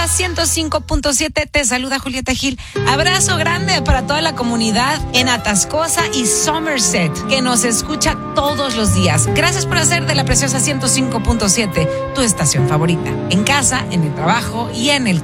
105.7, te saluda Julieta Gil. Abrazo grande para toda la comunidad en Atascosa y Somerset, que nos escucha todos los días. Gracias por hacer de la preciosa 105.7 tu estación favorita, en casa, en el trabajo y en el